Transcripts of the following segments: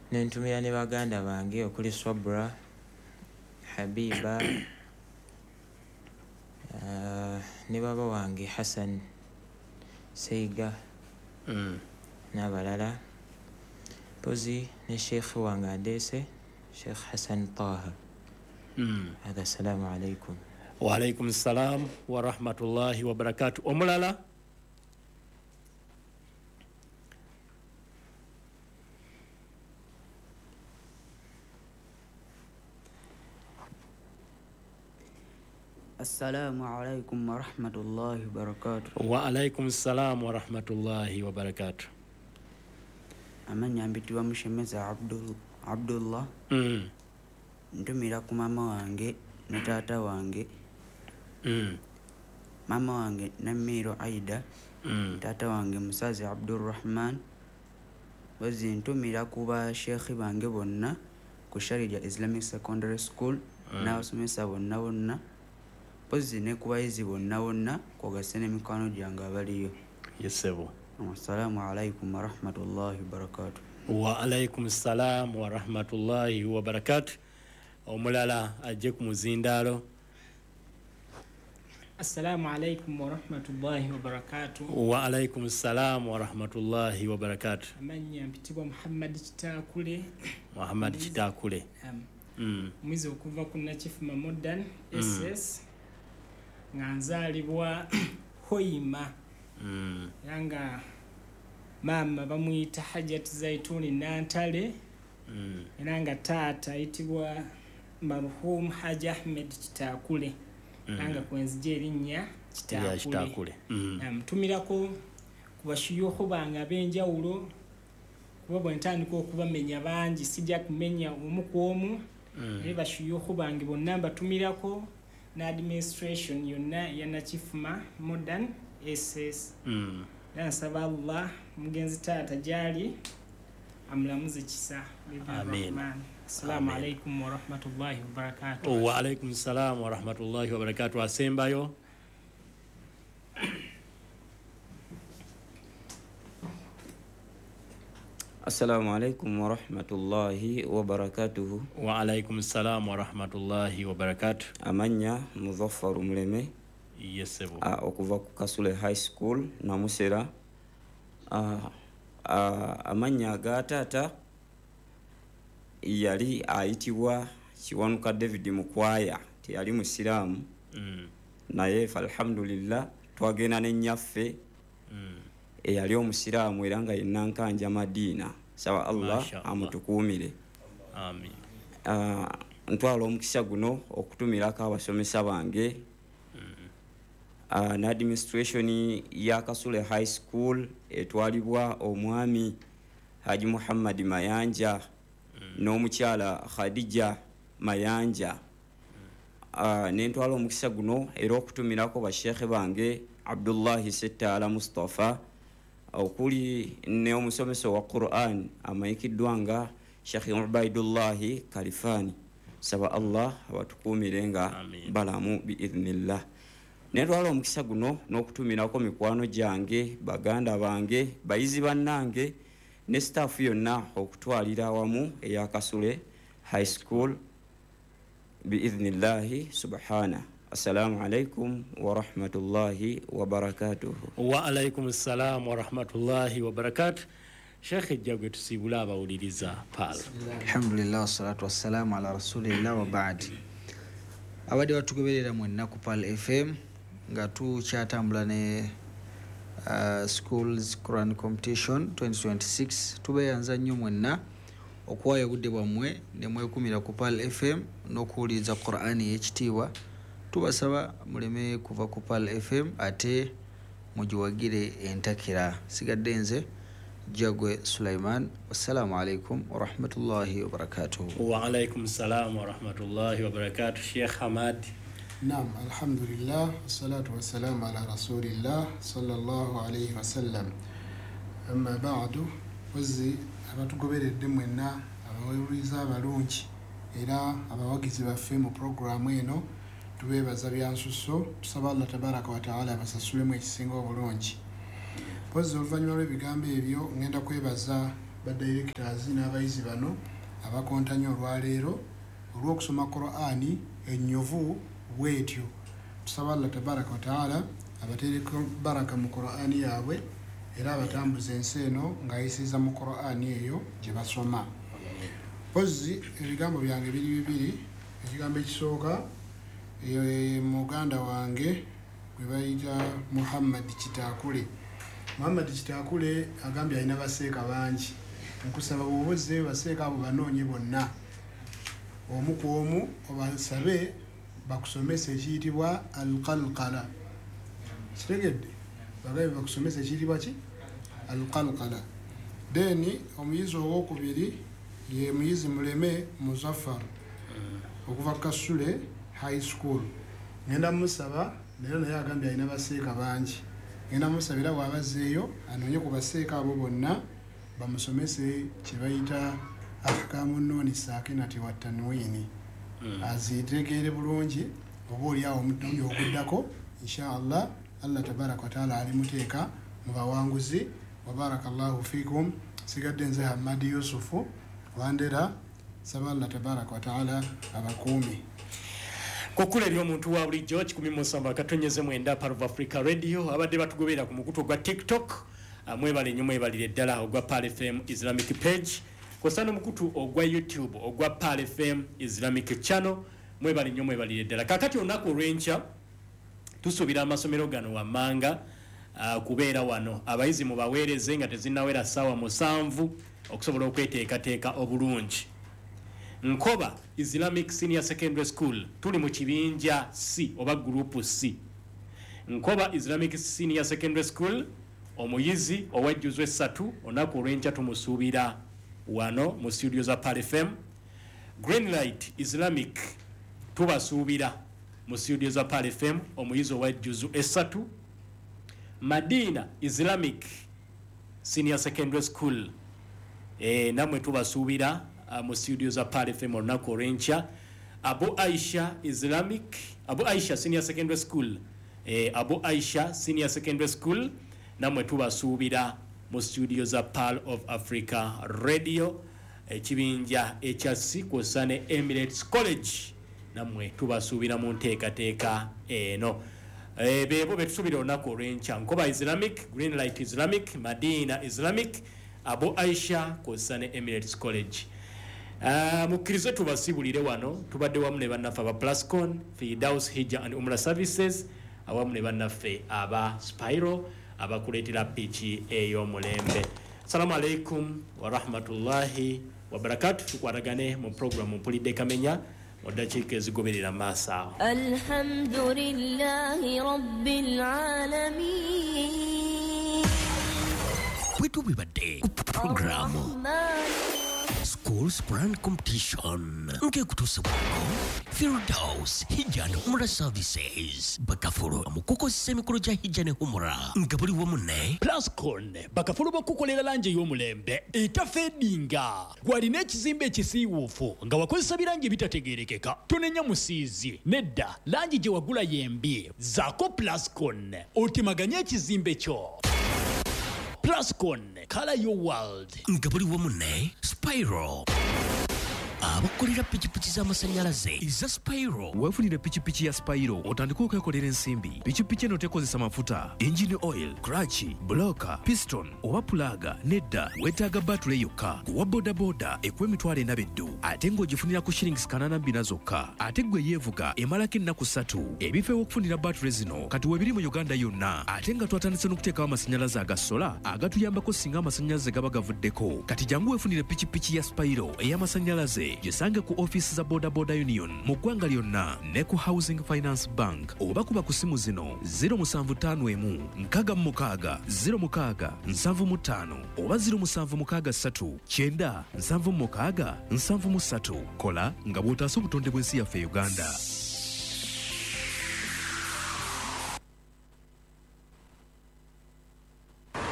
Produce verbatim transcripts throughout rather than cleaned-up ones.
nentumira ne baganda bange okuli Swabra, Habiba, uh, ne baba wange Hassan Seiga mm. n'abalala pozi ne Sheikh wange adeese Sheikh Hassan Taha. mm. Hada, assalamu alaikum. Wa alaikum salam wa rahmatullahi wa barakatuh. Omulala? Assalamu alaikum wa rahmatullahi wa barakatuh. Wa alaikum salam wa rahmatullahi wa barakatuh. Amanya mbitiwa Mushemeza Abdul Abdullah. mm. Ntumira ku mama wange ne taata wange. mm. Mama wange Namiro Aida, mm. taata wange Musazi Abdurrahman. Wazi ntumira kuba Sheikh bange bonna ku Sharija Islamic Secondary School mm. n'abasomesa bonna bonna. Pozi ne kubayizi bonna bonna kwogase n'emikwano gyange abaliyo. Yesebo. Assalamu alaikum wa rahmatullahi wa barakatuh. Wa alaikum salam wa rahmatullahi wa barakatuh. Omulala ajje ku muzindalo. Assalamu alaikum wa rahmatullahi wa barakatuh. Wa alaikum salam wa rahmatullahi wa barakatuh. Amanya mpitibwa Muhammad Kitakule. Muhammad Kitakule. Um, mm. Mwizi okuva ku Nakifuma Modern S S. Mm. Nga nzalibwa Hoima. mm. Yanga mama bamuyita Hajat Zaituni Nantale. mm. Nanga taata ayitibwa Marhum Haji Ahmed Kitakule. mm. Nanga kwenzije erinnya Kitakule. Kitakule. mm. Mtumirako ku bashuyukhu bange ab'enjawulo kuba bwe ntandika okubamenya bangi sijja kumenya omu ku omu. mm. Naye bashuyukhu bange bonna mbatumirako na administration yonna ya Nakifuma Modern S S. mm. Nansaba Allah mugenzi taata gyali amulamuze kisa. Amin. Assalamu alaikum wa rahmatullahi wa barakatuh. Wa alaikum salam wa rahmatullahi wa barakatuh. Asembayo. Assalamu alaikum wa rahmatullahi wa barakatuh. Wa alaikum salam wa rahmatullahi wa barakatuh. Amanya Muzaffaru Muleme. Yesebo. Uh, okuva ku Kasule High School Namusera. Uh, uh, amanya ga taata yali ayitibwa Kiwanuka David Mukwaya, tiyali musiramu. mm. Naye alhamdulillah twagenda n'ennyaffe mm. eyali omusiraamu era nga yennankanja Madina. Sawa Allah amutukuumire. Amin. Uh, ntwala omukisa guno okutumirako abasomesa bange mm. uh, na administration ya Kasule High School etwalibwa omwami Haji Muhammad Mayanja mm. n'omukyala Khadija Mayanja. Uh, nentwala omukisa guno era okutumirako bashekhe bange Abdullahi Settala Mustafa okuli ne omusomesa wa Quran amayikiddwa nga Sheikh Ubaidullahi Kalifani. Saba Allah abatukuumire nga balamu biidhnillah. Nentwala omukisa guno n'okutumirako mikwano gyange baganda bange bayizi bannange ne staff yonna okutwalira awamu eya Kasule High School biidhnillahi subhana. Assalamu alaikum wa rahmatullahi wa barakatuh. Wa alaikum salam wa rahmatullahi wa barakatuh. Sheikh Jagwe tusibula abawuliriza pala. Alhamdulillah wassalatu wassalamu ala rasulillah wa ba'd. Abadde batugoberera mwenna ku Pal F M nga tukyatambula ne uh, schools Quran competition twenty twenty-six. Tubeyanza nnyo mwenna okuwaayo obudde bwammwe ne mwekumira ku Pal F M n'okuwuliriza Qur'ani y'ekitiibwa. Tubasaba muleme kuva ku Pal F M ate mugiwagire entakira. Sigadde nze Jagwe Sulaiman. Wassalamu alaikum wa rahmatullahi wa barakatuh. Wa alaikum salam wa rahmatullahi wa barakatuh. Sheikh Hamad. Naam, alhamdulillah wassalatu wassalamu ala rasulillah sallallahu alayhi wa sallam. Amma ba'du, wazzi abatugoberedde mwenna abawuliriza abalungi era abawagizi baffe mu programu eno tubeebaza byansusso. Tusaba Allah tabaraka wa taala abasasulemu ekisinga obulungi. Pozi oluvannyuma lw'ebigambo ebyo ngenda kwebaza ba directors n'abayizi bano abakontanya olwaleero olw'okusoma Qur'ani enyovu bwetyo. Tusaba Allah tabaraka wa taala abatereko baraka mu Qur'ani yaabwe era abatambuza ensi eno ng'ayisiza mu Qur'ani eyo gye basoma. Pozzi ebigambo byange biri bibiri. Ekigambo ekisooka muganda wange gwe bayita Muhammad Kitakule. Muhammad Kitakule agambye alina baseeka bangi. Nkusaba bw'obuze baseeka abo banoonye bonna omu ku omu obasabe bakusomesa ekiyitibwa alqalqala. Kitegedde bagabe bakusomesa ekiyitibwa ki alqalqala. Then omuyizi owokubiri ye muyizi Muleme Muzaffar okuva Kasule High School. Ngenda musaba naye naye agambye alina baseeka bangi. Ngenda musabira bw'abazeeyo anoonye ku baseeka abo bonna bamusomese kye bayita ahkamu noni sakinati wa tanwini. Azitegeere bulungi oba oli awo omutonyi oguddako inshallah Allah tabaraka wa taala alimuteeka mu bawanguzi. Wa barakallahu fikum. Sigadde nze Hamadi Yusufu Wandera. Saba Allah tabaraka wa taala abakuumi. Kokula lyo muntu wa bulijjo kikumi mu nsamba katonyeze mwenda Part of Africa Radio abadde batugobera ku mukutu gwa TikTok. Mwebale nnyo mwebalire ddala ogwa P A L F M Islamic page. Kosana mukutu ogwa YouTube ogwa P A L F M Islamic channel. Mwebale nnyo mwebalire ddala. Kakati olunaku olw'enkya tusuubira amasomero gano wammanga uh, kubeera wano abayizi mu baweereze nga tezinnawera ssaawa musanvu okusobola okweteekateeka obulungi. Nkoba Islamic Senior Secondary School tuli mu kibinja C oba group C. Nkoba Islamic Senior Secondary School omuyizi owajjuzwa essatu onaku olw'enkya tumusuubira wano mu studio za P A L F M. Greenlight Islamic tubasuubira mu studio za P A L F M omuyizi owajjuzwa essatu. Madina Islamic Senior Secondary School eh namwe tubasuubira uh, mu studio za P A L F M onaku olw'enkya. Abu Aisha Islamic Abu Aisha Senior Secondary School eh Abu Aisha Senior Secondary School namwe tubasuubira mu studio za P A L of Africa Radio ekibinja ekya C kw'osane Emirates College namwe tubasuubira mu nteekateeka eno. Eh bebo betusubira olunaku olw'enkya. Nkoba Islamic, Greenlight Islamic, Madina Islamic, Abu Aisha kw'osane Emirates College. Uh, mukkirize tubasibulire wano tubadde wamu ne bannaffe aba Plascon, Firdaus Hijja and Umrah Services awamu ne bannaffe aba Spiro abakuleetera piki ey'omulembe. Assalamu alaikum wa rahmatullahi wa barakatuh. Tukwatagane mu programu Mpulidde Kamenya mu ddakiika ezigoberera maaso awo. Alhamdulillahi rabbil alamin. Bwetu bwibadde ku programu School Sprint Competition nke kutusibwako Firdaus Hijja and Umrah Services bakafulu amukukozesa emikolo gya Hijja ne Umrah nga buli wamu ne Plascon bakafulu bakukolera langi ey'omulembe etafeedinga gwalina ekizimbe ekisiiwuufu nga wakozesa birangi bitategeerekeka tonenya musiizi nedda langi gye wagula yembi zaako Plascon otemaganye ekizimbe kyo. Plascon, color your world. Nga buli wamu ne Spiro abakolera pikipiki z'amasannyalaze eza Spiro. Weefunire pikipiki ya Spiro otandika okwekolera ensimbi. Pikipiki eno tekozesa mafuta, engine oil, clutch, blocker, piston oba pulaga nedda weetaaga batule yokka. Kuwa bodaboda ekuwa emitwalo ena beddu ate ng'ogifunira ku shillings kanaana bbina zokka. Ate gwe yeevuga emalako ennaku ssatu. Ebifo ew'okufunira batule zino kati weebiri mu Uganda yonna ate nga twatandise n'okuteekawo amasannyalaze aga sola agatuyambako singa amasannyalaze gaba gavuddeko. Kati jangu weefunire pikipiki ya Spiro ey'amasannyalaze gisange ku office za Boda Boda Union mu ggwanga lyonna ne ku Housing Finance Bank oba kuba ku simu zino zero seven five one nkaaga mu mukaaga zero mukaaga nsanvu mu ttaano oba zero seven mukaaga ssatu kyenda nsanvu mu mukaaga nsanvu mu ssatu. Kola nga bw'otaasa obutonde bw'ensi yaffe Uganda.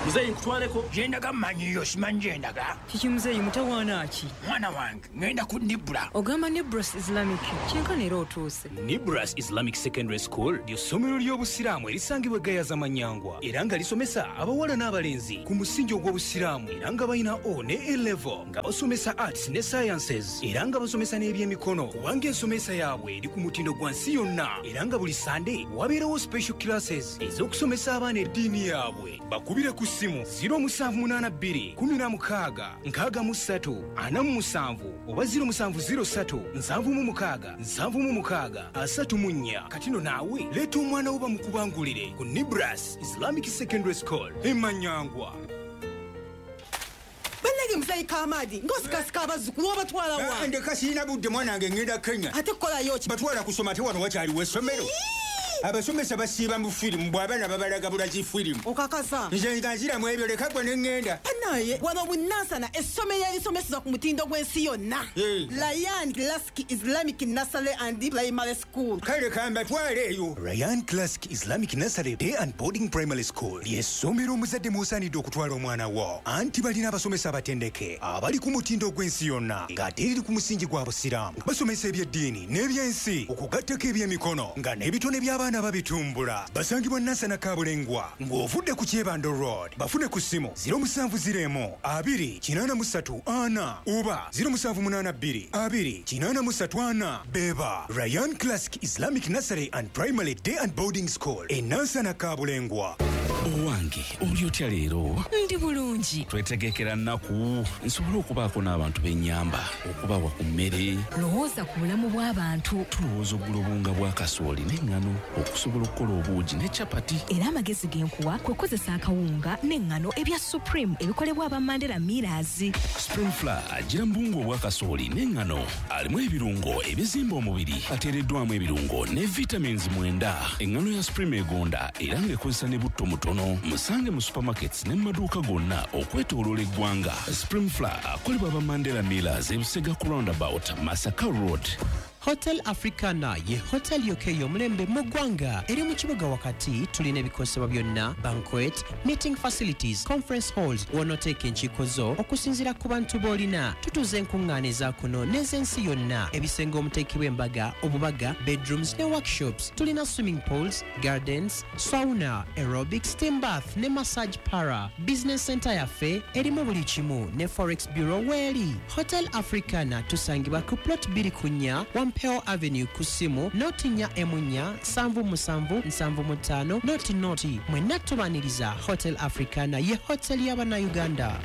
muzeyi nkutwaleko gyendaga mmanyiyo simanyi gyendaga kiki muzeyi mutawaana ki mwana wange ngenda ku nibula ogamba Nibras Islamic kyenkana era otuuse Nibras Islamic Secondary School ly'essomero ly'obusiraamu erisangibwa Gayaza Manyangwa era nga lisomesa abawala n'abalenzi ku musingi ogw'obusiraamu era nga balina O ne A level nga basomesa arts ne sciences era nga basomesa n'ebyemikono kubanga ensomesa yaabwe eri ku mutindo gwa nsi yonna era nga buli Sunday wabeerawo special classes ez'okusomesa abaana eddiini yaabwe bakubire ku ssimu zero seven eight two one zero six six three ana mu musanvu oba zero seven zero three seven mu six seven mu six three mu four katino naawe leeta omwana wo bamukubangulire ku Nibras Islamic Secondary School Emanyangwa. Bannage musayi Kamadi ngosikasika abazzukulu obatwala wa ndeka sirina budde mwanange ngenda Kenya ate kolayo ki batwala kusoma te wano wakyaliwo essomero abasomesa basiiba mu firimu bw'abaana babalaga bulaki firimu okakasa nze nga nziramu ebyo leka gwe ne ŋŋenda naye wano bunansana essomero erisomeseza ku mutindo gw'ensi yonna Ryan Classic Islamic Nursery and Primary School kale kambatwale eyo Ryan Classic Islamic Nursery Day and Boarding Primary School ly'essomero omuzadde mw'osaanidde okutwala omwana wo anti balina abasomesa abatendeke abali ku mutindo gw'ensi yonna ng'ate eriri ku musingi gwa busiraamu basomesa ebyeddiini n'ebyensi okugattako ebyemikono nga n'ebitone by'abaana babitumbula basangibwa Nansana Kabulengwa ng'ovudde ku Kyebando Road bafune ku ssimu zero seven zero two two eight three ana oba zero seven eight two two eight three ana beba Ryan Classic Islamic Nursery and Primary Day and Boarding School e Nansana Kabulengwa. Owange oli otya leero? Ndi bulungi. Twetegekera nnaku nsobola okubaako n'abantu b'ennyamba okubawa ku mmere. Lowooza ku bulamu bw'abantu. Tulowooza oggula obunga bwa kasooli n'eŋŋano okusobola okukola obuugi ne capati. Era amagezi genkuwa kwe kukozesa akawunga n'eŋŋano ebya Supreme ebikolebwa aba Mandela Millers. Supreme Flour agira mu buwunga obwa kasooli n'eŋŋano alimu ebirungo ebizimba omubiri ateereddwamu ebirungo ne vitamins mwenda. Eŋŋano ya Supreme egonda era ng'ekozesa ne butto mutono. Musange mu supermarkets ne mu maduuka gonna okwetooloola eggwanga. Supreme Flour akolebwa aba Mandela Millers e Busega ku roundabout Masaka Road. Hotel Africana ye hotel yokeyo mulembe mu ggwanga eri mu kibuga wakati tulina ebikosebwa byonna banquet meeting facilities conference halls wonoteeka enkiiko zo okusinziira ku bantu b'olina tutuuza enkuŋŋaana ezaakuno n'ez'ensi yonna ebisenge omuteekebwa embaga obubaga bedrooms ne workshops tulina swimming pools gardens sauna aerobic steam bath ne massage para business center yaffe erimu buli kimu ne forex bureau weeri Hotel Africana tusangibwa ku plot bbiri ku nnya Peo Avenue kusimu noti nya emunya sanvu musanvu nsanvu mutano noti noti mwenna tubaniriza Hotel Africana ye hotel y'abana Uganda.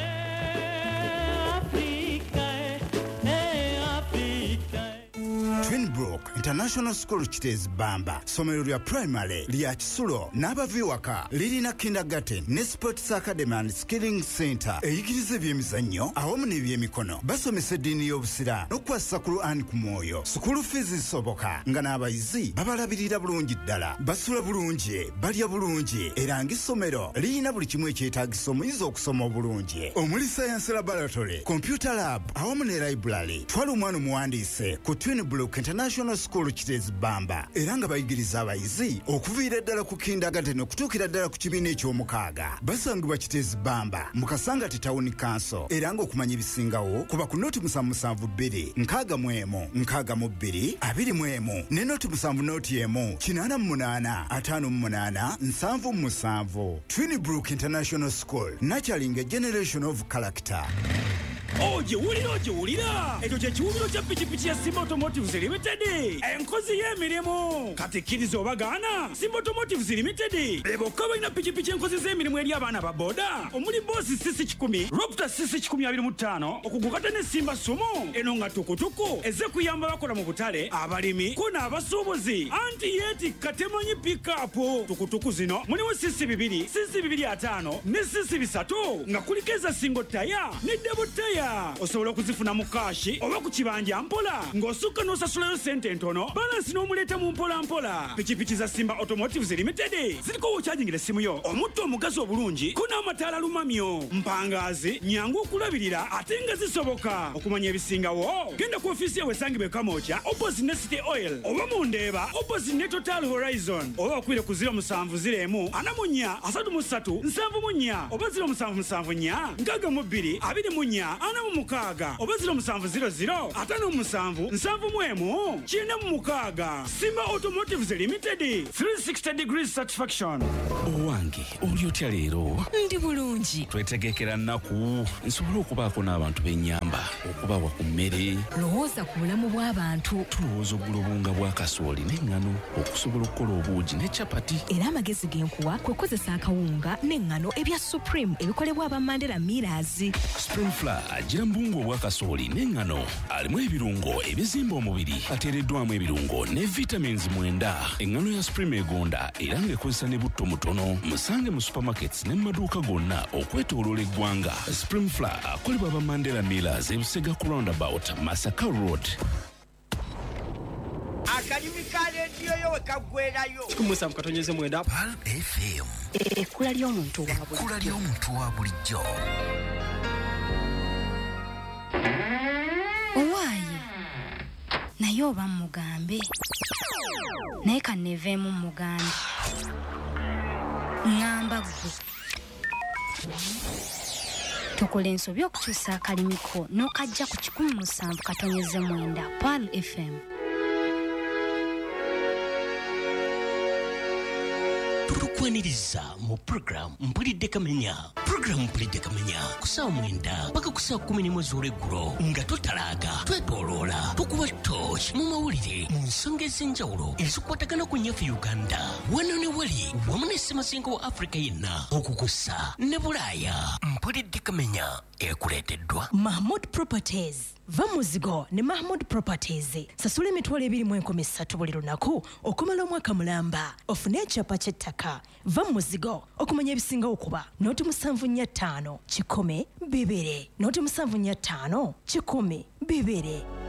Twinbrook International School Kitezi Bamba somero lya primary lya Kisulo n'abaviwaka lirina kindergarten ne sports academy and skilling center eyigiriza ebyemizannyo awamu n'ebyemikono basomesa eddiini y'obusiraamu n'okukwasa ku Qur'an ku mwoyo school fees zisoboka nga n'abayizi babalabirira bulungi ddala basula bulungi balya bulungi era ng'essomero lirina buli kimu ekyetaagisa omuyizi okusoma obulungi omuli science laboratory computer lab awamu ne library twala omwana omuwandiise ku Twinbrook International School Kitezi Bamba era nga bayigiriza abayizi okuviira ddala ku kindergarten okutuukira ddala ku kibiina eky'omukaaga basangibwa Kitezi Bamba mu Kasangati Town Council era ng'okumanya ebisingawo kuba ku noti musanvu musanvu bbiri nkaaga mu emu nkaaga mu bbiri abiri mu emu ne noti musanvu noti emu kinaana mu munaana ataano mu munaana nsanvu mu musanvu. Twinbrook International School nurturing a generation of character. Oje wulira oje wulira ekyo kye kiwumiro kya pikipiki ya Simba Automotives Limited enkozi y'emirimu katikkiriza obagaana. Simba Automotives Limited bebokka balina pikipiki enkozi z'emirimu eri abaana ba boda omuli boosi sisi kikumi Raptor sisi kikumi abiri mu ttaano okugukata ne Simba Sumo eno nga tukutuku eze kuyamba bakola mu butale abalimi ko n'abasuubuzi anti yeetikka temanyi pikapu tukutuku zino mulimu sisi bibiri sisi bibiri ataano ne sisi bisatu nga kuliko eza singo taya ne debo taya osobola okuzifuna mu kaashi oba ku kibanja mpola ng'osukka n'osasulayo sente ntono balansi n'omuleeta mu mpola mpola. Pikipiki za Simba Automotives Limited ziriko wokyajingira essimu yo omutto omugazi obulungi ko n'amataala lumamyo mpangaazi nyangu okulabirira ate nga zisoboka. Okumanya ebisingawo genda ku ofiisi yawe esangibwa e Kamooja opposite ne City Oil oba mu Ndeeba opposite ne Total Horizon oba okwire ku ziro musanvu ziro emu ana mu nnya asatu mu ssatu nsanvu mu nnya oba ziro musanvu musanvu nnya nkaaga mu bbiri abiri mu nnya ana mu mukaaga oba ziro musanvu ziro ziro ataano mu musanvu nsanvu mu emu kyenda mu mukaaga. Simba Automotives Limited three sixty degrees satisfaction. Owange oli otya leero? Ndi bulungi. Twetegekera nnaku nsobole okubaako n'abantu b'ennyamba okubawa ku mmere. Lowooza ku bulamu bw'abantu. Tulowooza oggula obunga bwa kasooli n'eŋŋano okusobola okukola obuugi ne capati. Era amagezi genkuwa kwe kukozesa akawunga n'eŋŋano ebya Supreme ebikolebwa aba Mandela Millers. Spring Flour agira mbungu obwa kasooli n'eŋŋano alimu ebirungo ebizimba omubiri ateereddwamu ebirungo ne vitamins mwenda. Eŋŋano ya Supreme egonda era ng'ekozesa ne butto mutono. Musange mu supermarkets ne mu maduuka gonna okwetooloola eggwanga. Spring Flour akolebwa aba Mandela Millers e Busega ku roundabout Masaka Road. Akalimi ka rediyo yo wekaggwerayo kikumusa mukatonyeze mwenda Pal F M ekkula ly'omuntu wa bulijjo. ekkula ly'omuntu wa bulijjo. Owaaye naye oba mugambe naye kanneeveemu mugambe ŋŋamba ggwe tukola ensobi okukyusa akalimi ko n'okajja ku kikumi musanvu katonyeze mwenda Pal F M. Tukwaniriza mu program Mpulidde Kamenya. Program Mpulidde Kamenya kusaawa mwenda paka kusaawa kumi n'emu ez'olweggulo nga totalaaga twetooloola tukuba torch mu mawulire mu nsonga ez'enjawulo ezikwatagana ku nnyaffe Uganda wano ne wali wamu ne Ssemazinga wa Africa yenna okukusa ne Bulaaya. Mpulidde Kamenya ekuleeteddwa Mahmood Properties. Va muzigo ne Mahmood Properties. Sasula emitwalo ebiri mu enkumi ssatu buli lunaku okumala omwaka mulamba. Ofune ekyapa ky'ettaka. Va muzigo okumanya ebisinga okuba nooti musanvu nnya ttaano kikumi bibiri nooti musanvu nnya ttaano kikumi bibiri.